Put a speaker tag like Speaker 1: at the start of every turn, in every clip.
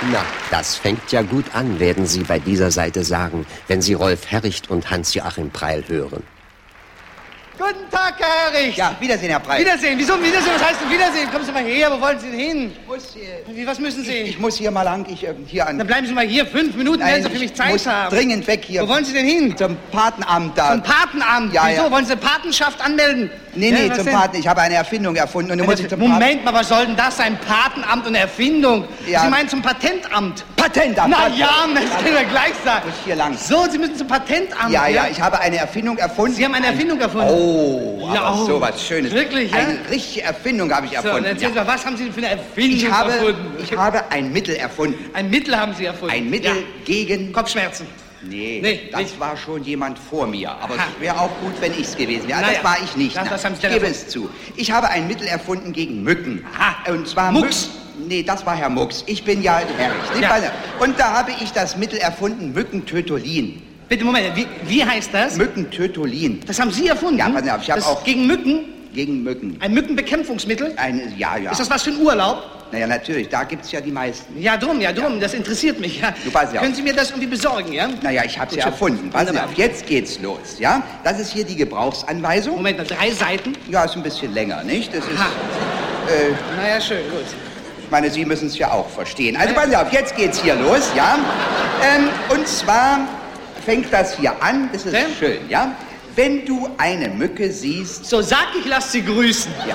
Speaker 1: Na, das fängt ja gut an, werden Sie bei dieser Seite sagen, wenn Sie Rolf Herricht und Hans-Joachim Preil hören.
Speaker 2: Guten Tag, Herr Herricht.
Speaker 3: Ja, Wiedersehen, Herr Preil.
Speaker 2: Wiedersehen. Wieso Wiedersehen? Was heißt denn Wiedersehen? Kommen Sie mal her, wo wollen Sie denn hin? Was müssen Sie?
Speaker 3: Ich muss hier mal lang, hier an...
Speaker 2: Dann bleiben Sie mal hier, 5 Minuten, werden Sie für mich Zeit
Speaker 3: muss
Speaker 2: haben.
Speaker 3: Dringend weg hier.
Speaker 2: Wo wollen Sie denn hin?
Speaker 3: Zum Patenamt da.
Speaker 2: Zum Patenamt?
Speaker 3: Ja,
Speaker 2: Wieso?
Speaker 3: ja.
Speaker 2: Wollen Sie eine Patenschaft anmelden?
Speaker 3: Nee,
Speaker 2: was
Speaker 3: zum
Speaker 2: denn?
Speaker 3: Paten. Ich habe eine Erfindung erfunden und dann muss ich zum
Speaker 2: Moment mal, was soll denn das sein? Patenamt und Erfindung?
Speaker 3: Ja.
Speaker 2: Sie meinen zum Patentamt?
Speaker 3: Patentamt.
Speaker 2: Na ja, das können wir gleich sagen.
Speaker 3: Muss hier lang.
Speaker 2: So, Sie müssen zum Patentamt.
Speaker 3: Ja, ich habe eine Erfindung erfunden.
Speaker 2: Sie haben eine Erfindung erfunden?
Speaker 3: Oh,
Speaker 2: Ja,
Speaker 3: aber
Speaker 2: oh.
Speaker 3: so was Schönes.
Speaker 2: Wirklich, ja?
Speaker 3: Eine richtige Erfindung habe ich
Speaker 2: So,
Speaker 3: erfunden.
Speaker 2: dann erzählen Sie mal, was haben Sie denn für eine Erfindung
Speaker 3: Ich
Speaker 2: erfunden?
Speaker 3: habe ein Mittel erfunden.
Speaker 2: Ein Mittel haben Sie erfunden?
Speaker 3: Ein Mittel gegen...
Speaker 2: Kopfschmerzen.
Speaker 3: Nee, das
Speaker 2: nicht.
Speaker 3: war schon jemand vor mir. Aber
Speaker 2: Ha.
Speaker 3: es wäre auch gut, wenn ich es gewesen wäre.
Speaker 2: Naja.
Speaker 3: Das war ich nicht.
Speaker 2: Das haben Sie
Speaker 3: Ich
Speaker 2: denn
Speaker 3: gebe
Speaker 2: erfunden?
Speaker 3: es zu. Ich habe ein Mittel erfunden gegen Mücken.
Speaker 2: Aha.
Speaker 3: Und zwar
Speaker 2: Mucks?
Speaker 3: Nee, das war Herr Mucks. Ich bin ja Herricht.
Speaker 2: Ja.
Speaker 3: Und da habe ich das Mittel erfunden, Mückentötolin.
Speaker 2: Bitte, Moment, wie heißt das?
Speaker 3: Mückentötolin.
Speaker 2: Das haben Sie erfunden?
Speaker 3: Ja, pass auf, ich habe
Speaker 2: das
Speaker 3: auch-
Speaker 2: gegen Mücken?
Speaker 3: Gegen Mücken.
Speaker 2: Ein Mückenbekämpfungsmittel?
Speaker 3: Ja.
Speaker 2: Ist das was für ein Urlaub?
Speaker 3: Naja, natürlich, da gibt es ja die meisten.
Speaker 2: Ja, drum, das interessiert mich. Ja.
Speaker 3: Du pass auf.
Speaker 2: Können Sie mir das irgendwie besorgen, ja?
Speaker 3: Naja, ich habe es ja
Speaker 2: Gut,
Speaker 3: erfunden. Pass
Speaker 2: wunderbar.
Speaker 3: auf, jetzt geht's los, ja? Das ist hier die Gebrauchsanweisung.
Speaker 2: Moment mal, 3 Seiten?
Speaker 3: Ja, ist ein bisschen länger, nicht? Das ist...
Speaker 2: Ha. Naja, schön, gut.
Speaker 3: Ich meine, Sie müssen es ja auch verstehen. Also pass auf, jetzt geht's hier los, ja? Und zwar fängt das hier an, das ist
Speaker 2: Ja?
Speaker 3: schön, ja? Wenn du eine Mücke siehst...
Speaker 2: So, sag ich, lass Sie grüßen.
Speaker 3: Ja.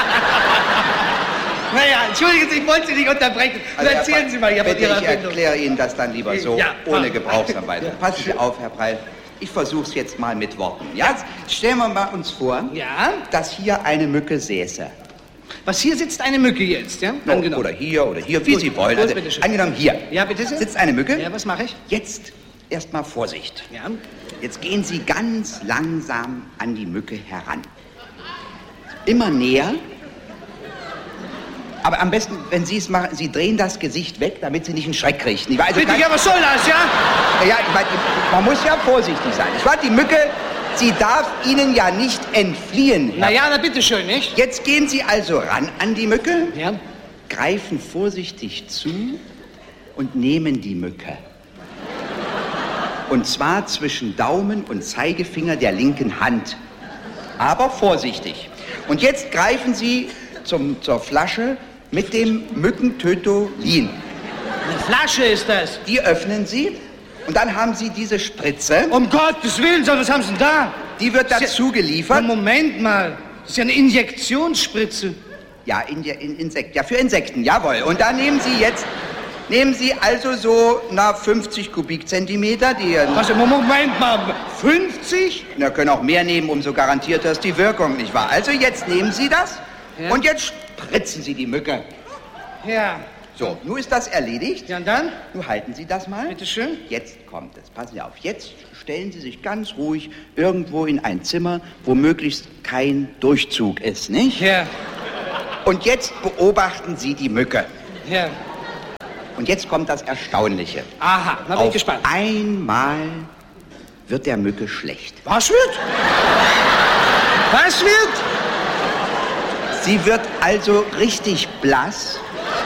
Speaker 2: Naja, entschuldigen Sie, ich wollte Sie nicht unterbrechen.
Speaker 3: Also,
Speaker 2: Erzählen Sie mal hier von
Speaker 3: bitte,
Speaker 2: Ihrer
Speaker 3: ich
Speaker 2: Erfindung.
Speaker 3: erkläre Ihnen das dann lieber so,
Speaker 2: Ja,
Speaker 3: ohne
Speaker 2: mach.
Speaker 3: Gebrauchsanweisung. Passen Sie auf, Herr Preil. Ich versuche es jetzt mal mit Worten. Ja? Stellen wir mal uns vor,
Speaker 2: Ja?
Speaker 3: dass hier eine Mücke säße.
Speaker 2: Was, hier sitzt eine Mücke jetzt, ja? Angenommen.
Speaker 3: Oder hier, wie
Speaker 2: Gut,
Speaker 3: Sie wollen.
Speaker 2: gut,
Speaker 3: Also,
Speaker 2: bitteschön.
Speaker 3: angenommen hier.
Speaker 2: Ja, bitte sehr.
Speaker 3: Sitzt eine Mücke.
Speaker 2: Ja, was mache ich?
Speaker 3: Jetzt erstmal Vorsicht.
Speaker 2: Ja.
Speaker 3: Jetzt gehen Sie ganz langsam an die Mücke heran. Immer näher. Aber am besten, wenn Sie es machen, Sie drehen das Gesicht weg, damit Sie nicht einen Schreck kriegen. nicht wahr? Also
Speaker 2: Bitte, ja, was soll das, ja?
Speaker 3: ja, ich meine, man muss ja vorsichtig sein. Ich meine, die Mücke, sie darf Ihnen ja nicht entfliehen.
Speaker 2: Na ja, na bitteschön, nicht?
Speaker 3: Jetzt gehen Sie also ran an die Mücke,
Speaker 2: Ja.
Speaker 3: greifen vorsichtig zu und nehmen die Mücke. Und zwar zwischen Daumen und Zeigefinger der linken Hand. Aber vorsichtig. Und jetzt greifen Sie zur Flasche mit dem Mückentötolin.
Speaker 2: Eine Flasche ist das.
Speaker 3: Die öffnen Sie und dann haben Sie diese Spritze.
Speaker 2: Um Gottes Willen, was haben Sie denn da?
Speaker 3: Die wird
Speaker 2: Das ist
Speaker 3: dazu geliefert.
Speaker 2: Na, Moment mal. Das ist ja eine Injektionsspritze.
Speaker 3: Ja, Insekten. Ja, für Insekten, jawohl. Und da nehmen Sie also so 50 Kubikzentimeter.
Speaker 2: Was, Moment mal. 50?
Speaker 3: Na, können auch mehr nehmen, umso garantierter ist die Wirkung, nicht wahr? Also jetzt nehmen Sie das
Speaker 2: Ja.
Speaker 3: und jetzt spritzen Sie die Mücke.
Speaker 2: Ja.
Speaker 3: So, nun ist das erledigt.
Speaker 2: Ja, und dann?
Speaker 3: Nun halten Sie das mal.
Speaker 2: Bitte schön.
Speaker 3: Jetzt kommt es. Passen Sie auf. Jetzt stellen Sie sich ganz ruhig irgendwo in ein Zimmer, wo möglichst kein Durchzug ist, nicht?
Speaker 2: Ja.
Speaker 3: Und jetzt beobachten Sie die Mücke.
Speaker 2: Ja.
Speaker 3: Und jetzt kommt das Erstaunliche.
Speaker 2: Aha, na bin ich
Speaker 3: Auf
Speaker 2: gespannt.
Speaker 3: einmal wird der Mücke schlecht.
Speaker 2: Was wird? Was wird?
Speaker 3: Sie wird also richtig blass.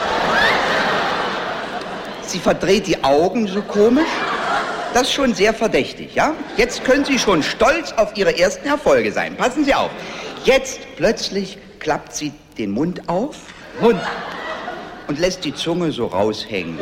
Speaker 3: Sie verdreht die Augen so komisch. Das ist schon sehr verdächtig, ja? Jetzt können Sie schon stolz auf Ihre ersten Erfolge sein. Passen Sie auf. Jetzt plötzlich klappt sie den Mund auf
Speaker 2: Hund.
Speaker 3: und lässt die Zunge so raushängen. So.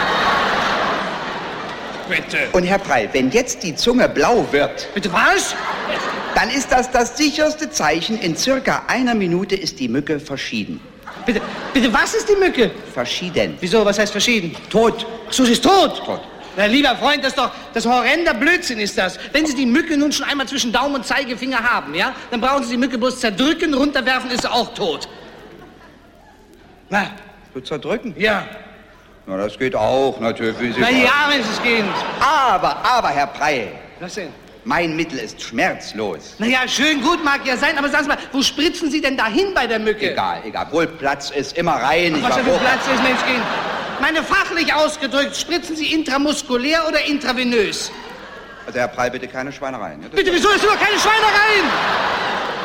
Speaker 2: Bitte.
Speaker 3: Und Herr Preil, wenn jetzt die Zunge blau wird,
Speaker 2: Bitte was?
Speaker 3: dann ist das sicherste Zeichen. In circa einer Minute ist die Mücke verschieden.
Speaker 2: Bitte, was ist die Mücke?
Speaker 3: Verschieden.
Speaker 2: Wieso, was heißt verschieden?
Speaker 3: Tot.
Speaker 2: Ach so, sie ist tot.
Speaker 3: Tot.
Speaker 2: Na, lieber Freund, das horrender Blödsinn ist das. Wenn Sie die Mücke nun schon einmal zwischen Daumen und Zeigefinger haben, ja, dann brauchen Sie die Mücke bloß zerdrücken, runterwerfen, ist sie auch tot. Na,
Speaker 3: Zu zerdrücken?
Speaker 2: ja.
Speaker 3: Na, das geht auch natürlich. Wie Sie
Speaker 2: Na
Speaker 3: wollen.
Speaker 2: ja, Menschenskind.
Speaker 3: Aber, Herr Preil,
Speaker 2: Was denn?
Speaker 3: mein Mittel ist schmerzlos.
Speaker 2: Na ja, schön gut mag ja sein, aber sagen Sie mal, wo spritzen Sie denn dahin bei der Mücke?
Speaker 3: Egal. Wohl Platz ist immer rein.
Speaker 2: Was da für Platz ist, Menschenskind? Meine fachlich ausgedrückt, spritzen Sie intramuskulär oder intravenös?
Speaker 3: Also, Herr Preil, bitte keine Schweinereien. Ja,
Speaker 2: Bitte, wieso ist überhaupt keine Schweinereien?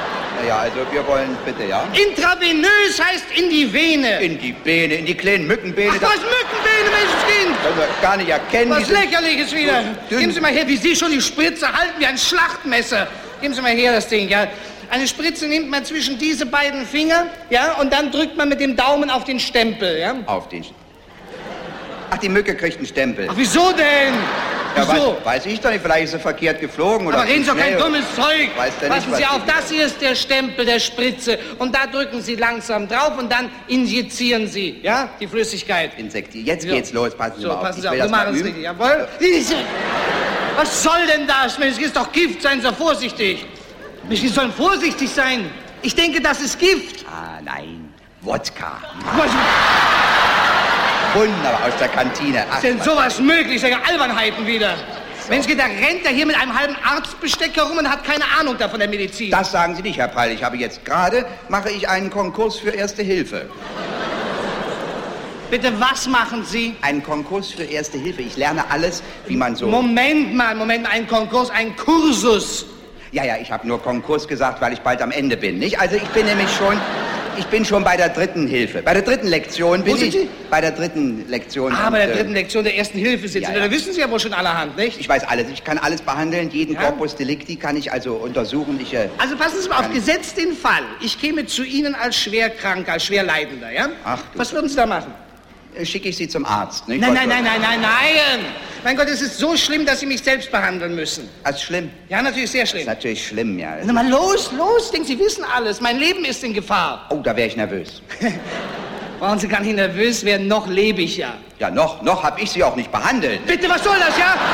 Speaker 3: Naja, also wir wollen bitte, ja?
Speaker 2: Intravenös heißt in die Vene.
Speaker 3: In die Beine, in die kleinen Mückenbeine.
Speaker 2: Ach, was Mückenbeine, Menschenskind?
Speaker 3: Das wir gar nicht erkennen.
Speaker 2: Was Lächerliches wieder.
Speaker 3: dünn.
Speaker 2: Geben Sie mal her, wie Sie schon die Spritze halten wie ein Schlachtmesser. Geben Sie mal her das Ding, ja. Eine Spritze nimmt man zwischen diese beiden Finger, ja, und dann drückt man mit dem Daumen auf den Stempel, ja.
Speaker 3: Auf den... Ach, die Mücke kriegt einen Stempel.
Speaker 2: Ach, wieso denn?
Speaker 3: Ja,
Speaker 2: Wieso?
Speaker 3: weiß ich doch nicht, vielleicht ist sie verkehrt geflogen oder...
Speaker 2: Aber reden Sie doch kein
Speaker 3: schnell.
Speaker 2: dummes Zeug.
Speaker 3: Weiß der
Speaker 2: Passen
Speaker 3: nicht,
Speaker 2: Sie
Speaker 3: was
Speaker 2: auf,
Speaker 3: Sie-
Speaker 2: das hier ist der Stempel der Spritze. Und da drücken Sie langsam drauf und dann injizieren Sie, ja, die Flüssigkeit.
Speaker 3: Jetzt
Speaker 2: So.
Speaker 3: geht's los, passen Sie
Speaker 2: So,
Speaker 3: mal auf.
Speaker 2: passen
Speaker 3: Ich
Speaker 2: Sie auf,
Speaker 3: will
Speaker 2: wir
Speaker 3: das mal
Speaker 2: machen es
Speaker 3: üben.
Speaker 2: richtig, jawohl. Was soll denn das, Mensch? Das ist doch Gift, seien Sie vorsichtig. Mensch, Sie sollen vorsichtig sein. Ich denke, das ist Gift.
Speaker 3: Ah, nein, Wodka.
Speaker 2: Was
Speaker 3: Wunderbar, aus der Kantine. Ach,
Speaker 2: ist denn sowas möglich? Solche Albernheiten wieder. Mensch, da rennt er hier mit einem halben Arztbesteck herum und hat keine Ahnung davon der Medizin.
Speaker 3: Das sagen Sie nicht, Herr Preil. Ich habe jetzt gerade, mache ich einen Konkurs für Erste Hilfe.
Speaker 2: Bitte, was machen Sie?
Speaker 3: Einen Konkurs für Erste Hilfe. Ich lerne alles, wie man so...
Speaker 2: Moment mal, ein Konkurs, ein Kursus.
Speaker 3: Ja, ich habe nur Konkurs gesagt, weil ich bald am Ende bin, nicht? Also ich bin nämlich schon... Ich bin schon bei der dritten Hilfe. Bei der dritten Lektion bin
Speaker 2: Wo sind
Speaker 3: ich.
Speaker 2: Sie?
Speaker 3: Bei der dritten Lektion.
Speaker 2: Ah,
Speaker 3: und,
Speaker 2: bei der dritten Lektion der Ersten Hilfe sitzen
Speaker 3: ja,
Speaker 2: wir.
Speaker 3: ja.
Speaker 2: Da wissen Sie ja wohl schon allerhand, nicht?
Speaker 3: Ich weiß alles. Ich kann alles behandeln. Jeden
Speaker 2: Ja?
Speaker 3: Corpus Delicti kann ich also untersuchen.
Speaker 2: Also passen Sie mal auf,
Speaker 3: Kann-
Speaker 2: gesetzt den Fall. Ich käme zu Ihnen als Schwerkranker, als Schwerleidender, ja?
Speaker 3: Ach, du-
Speaker 2: Was würden Sie da machen?
Speaker 3: Schicke ich Sie zum Arzt, nicht?
Speaker 2: Nein. Mein Gott, es ist so schlimm, dass Sie mich selbst behandeln müssen.
Speaker 3: Das ist schlimm.
Speaker 2: Ja, natürlich sehr
Speaker 3: Das
Speaker 2: schlimm.
Speaker 3: ist natürlich schlimm, ja.
Speaker 2: Na mal los, ich denke, Sie wissen alles. Mein Leben ist in Gefahr.
Speaker 3: Oh, da wäre ich nervös.
Speaker 2: Brauchen Sie gar nicht nervös werden, noch lebe ich ja.
Speaker 3: Ja, noch habe ich Sie auch nicht behandelt.
Speaker 2: Bitte, was soll das, ja?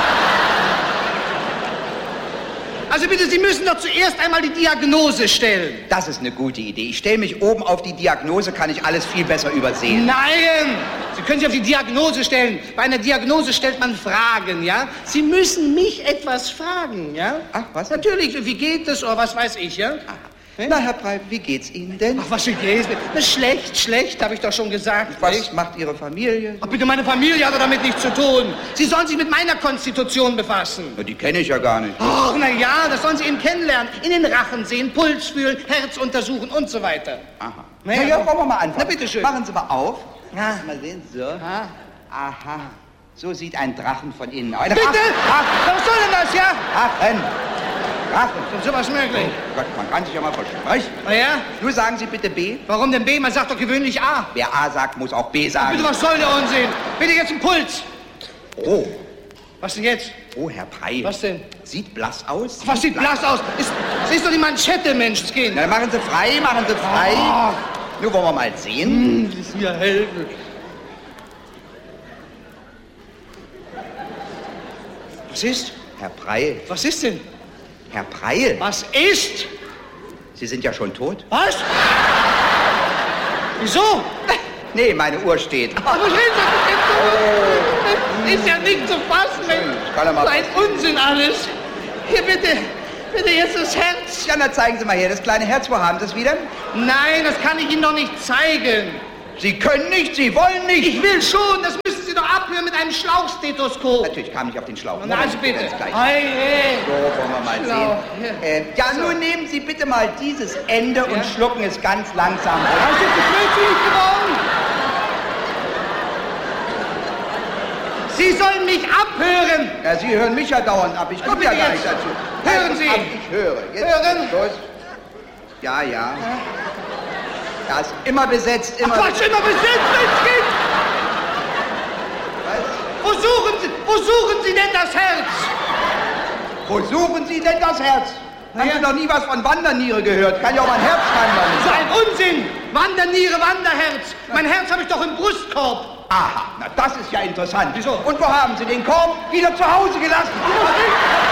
Speaker 2: Also bitte, Sie müssen doch zuerst einmal die Diagnose stellen.
Speaker 3: Das ist eine gute Idee. Ich stelle mich oben auf die Diagnose, kann ich alles viel besser übersehen.
Speaker 2: Nein! Sie können sich auf die Diagnose stellen. Bei einer Diagnose stellt man Fragen, ja? Sie müssen mich etwas fragen, ja?
Speaker 3: Ach, was?
Speaker 2: Natürlich, wie geht es oder was weiß ich, ja?
Speaker 3: Na, Herr Preil, wie geht's Ihnen denn?
Speaker 2: Ach, was für geht? Na, schlecht, habe ich doch schon gesagt.
Speaker 3: Was
Speaker 2: nicht?
Speaker 3: macht Ihre Familie?
Speaker 2: Ach, bitte, meine Familie hat doch damit nichts zu tun. Sie sollen sich mit meiner Konstitution befassen.
Speaker 3: Na, die kenne ich ja gar nicht.
Speaker 2: Ach, na ja, das sollen Sie eben kennenlernen. In den Rachen sehen, Puls fühlen, Herz untersuchen und so weiter.
Speaker 3: Aha.
Speaker 2: Na
Speaker 3: Na
Speaker 2: ja,
Speaker 3: ja, wollen wir mal anfangen.
Speaker 2: Na, bitteschön.
Speaker 3: Machen Sie mal auf.
Speaker 2: Ja.
Speaker 3: Mal sehen, so.
Speaker 2: Ah.
Speaker 3: Aha. So sieht ein Drachen von innen aus.
Speaker 2: Bitte? Was soll denn das, ja?
Speaker 3: Drachen. Drachen.
Speaker 2: Ist sowas möglich?
Speaker 3: Oh Gott, man kann sich ja mal versprechen.
Speaker 2: Na ja?
Speaker 3: Nur sagen Sie bitte B.
Speaker 2: Warum denn B? Man sagt doch gewöhnlich A.
Speaker 3: Wer A sagt, muss auch B sagen.
Speaker 2: Bitte, was soll der Unsinn? Bitte jetzt einen Puls.
Speaker 3: Oh.
Speaker 2: Was denn jetzt?
Speaker 3: Oh, Herr Preil.
Speaker 2: Was denn?
Speaker 3: Sieht blass aus.
Speaker 2: Was sieht blass aus? Das ist doch die Manschette, Menschenskind.
Speaker 3: Na, dann machen Sie frei, machen Sie frei.
Speaker 2: Ah.
Speaker 3: Nur wollen wir mal sehen.
Speaker 2: Das mir helfen. Was ist?
Speaker 3: Herr Preil.
Speaker 2: Was ist denn?
Speaker 3: Herr Preil.
Speaker 2: Was ist?
Speaker 3: Sie sind ja schon tot.
Speaker 2: Was? Wieso?
Speaker 3: Nee, meine Uhr steht.
Speaker 2: Aber reden Sie, das ist ja nicht zu fassen, Mensch.
Speaker 3: Ich kann ja mal-
Speaker 2: So ein Unsinn alles. Hier, bitte jetzt das Herz.
Speaker 3: Ja, na zeigen Sie mal her, das kleine Herz, wo haben Sie es wieder?
Speaker 2: Nein, das kann ich Ihnen doch nicht zeigen.
Speaker 3: Sie können nicht, Sie wollen nicht.
Speaker 2: Ich will schon, das müssen Sie doch abhören mit einem Schlauchstethoskop.
Speaker 3: Natürlich kam ich auf den Schlauch.
Speaker 2: Na, also bitte.
Speaker 3: Ganz gleich.
Speaker 2: Hey, hey.
Speaker 3: So, wollen wir mal
Speaker 2: Schlauch,
Speaker 3: sehen. Ja, nun nehmen Sie bitte mal dieses Ende und schlucken es ganz langsam
Speaker 2: Was
Speaker 3: runter.
Speaker 2: ist jetzt plötzlich geworden? Sie sollen mich abhören.
Speaker 3: Ja, Sie hören mich ja dauernd ab. Ich komme
Speaker 2: bitte
Speaker 3: ja gar
Speaker 2: jetzt.
Speaker 3: nicht dazu.
Speaker 2: Hören
Speaker 3: Also,
Speaker 2: Sie.
Speaker 3: Ich höre. Jetzt
Speaker 2: Hören.
Speaker 3: geht's los. Ja. Ja, ist immer besetzt,
Speaker 2: Ach,
Speaker 3: immer
Speaker 2: Quatsch, immer besetzt, Menschkind.
Speaker 3: Was?
Speaker 2: Wo suchen Sie denn das Herz?
Speaker 3: Wo suchen Sie denn das Herz?
Speaker 2: Na
Speaker 3: Haben
Speaker 2: ja.
Speaker 3: Sie noch nie was von Wanderniere gehört? Kann ja auch mal ein Herz wandern.
Speaker 2: So ein Unsinn. Wanderniere, Wanderherz. Mein Herz habe ich doch im Brustkorb.
Speaker 3: Aha, na das ist ja interessant.
Speaker 2: Wieso?
Speaker 3: Und wo haben Sie den Korb? Wieder zu Hause gelassen.